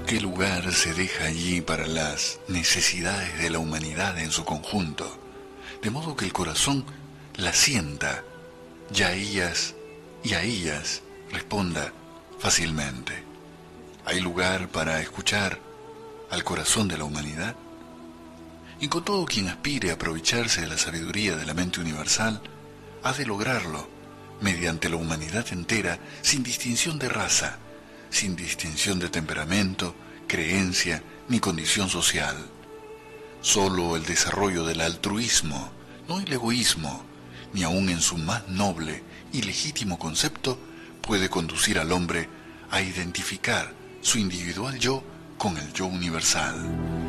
¿Qué lugar se deja allí para las necesidades de la humanidad en su conjunto? De modo que el corazón la sienta, ya a ellas responda fácilmente. ¿Hay lugar para escuchar al corazón de la humanidad? Y con todo quien aspire a aprovecharse de la sabiduría de la mente universal, ha de lograrlo mediante la humanidad entera, sin distinción de raza, sin distinción de temperamento, creencia ni condición social. Solo el desarrollo del altruismo, no el egoísmo, ni aun en su más noble y legítimo concepto, puede conducir al hombre a identificar su individual yo con el yo universal.